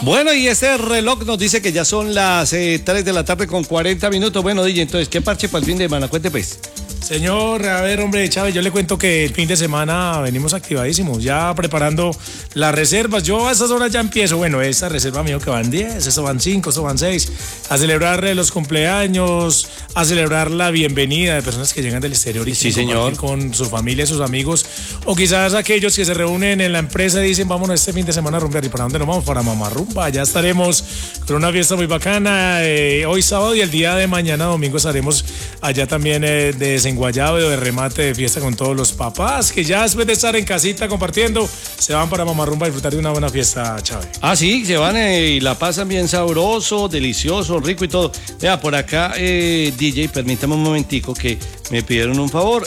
Bueno, y este reloj nos dice que ya son las 3 de la tarde con 40 minutos. Bueno, DJ, entonces, ¿qué parche para el fin de semana? Cuente, pues. Señor, a ver, hombre, Chávez, yo le cuento que el fin de semana venimos activadísimos, ya preparando las reservas. Yo a esas horas ya empiezo, bueno, esta reserva mío que van 10, eso van 5, eso van 6, a celebrar los cumpleaños, a celebrar la bienvenida de personas que llegan del exterior y sí, señor, con su familia, sus amigos, o quizás aquellos que se reúnen en la empresa y dicen, vámonos este fin de semana a rumbear. ¿Y para dónde nos vamos? Para Mamarrumba. Ya estaremos con una fiesta muy bacana, hoy sábado y el día de mañana, domingo, estaremos allá también de Guayabo, de remate de fiesta con todos los papás que ya después de estar en casita compartiendo se van para Mamarrumba a disfrutar de una buena fiesta, Chávez. Ah, sí, se van y la pasan bien sabroso, delicioso, rico y todo. Vea, por acá, DJ, permítame un momentico que me pidieron un favor.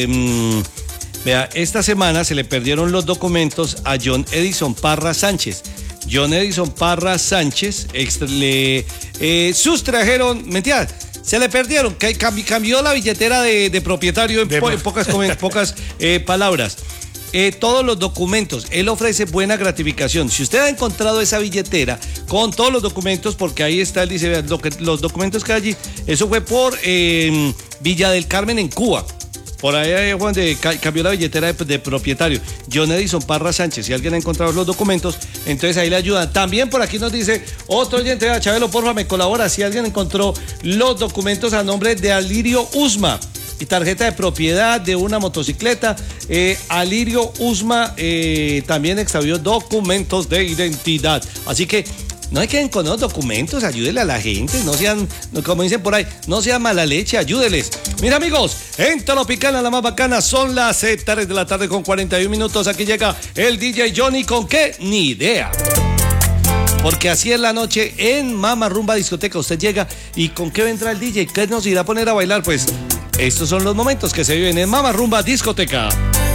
Vea, esta semana se le perdieron los documentos a John Edison Parra Sánchez. John Edison Parra Sánchez le sustrajeron, mentira, se le perdieron, cambió la billetera de propietario en pocas palabras. Todos los documentos, él ofrece buena gratificación. Si usted ha encontrado esa billetera con todos los documentos, porque ahí está, él dice, los documentos que hay allí, eso fue por Villa del Carmen en Cuba. Por ahí Juan cambió la billetera de propietario. John Edison Parra Sánchez, si alguien ha encontrado los documentos, entonces ahí le ayudan. También por aquí nos dice otro oyente, Chabelo, porfa, me colabora. Si alguien encontró los documentos a nombre de Alirio Usma y tarjeta de propiedad de una motocicleta, Alirio Usma también extravió documentos de identidad. Así que no hay que queden con los documentos, ayúdele a la gente, no sean, como dicen por ahí, no sean mala leche, ayúdeles. Mira, amigos, en Tropicana, la más bacana, son las 3 de la tarde con 41 minutos. Aquí llega el DJ Johnny, ¿con qué? Ni idea. Porque así es la noche en Mamarrumba Discoteca. Usted llega y ¿con qué vendrá el DJ? ¿Qué nos irá a poner a bailar? Pues estos son los momentos que se viven en Mamarrumba Discoteca.